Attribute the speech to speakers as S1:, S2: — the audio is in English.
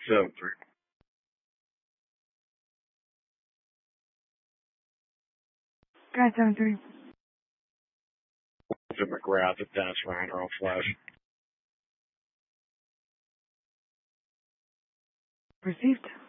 S1: 7-3.
S2: Guy 7-3.
S1: Jim McGrath at Dennis Reiner on flash.
S2: Received.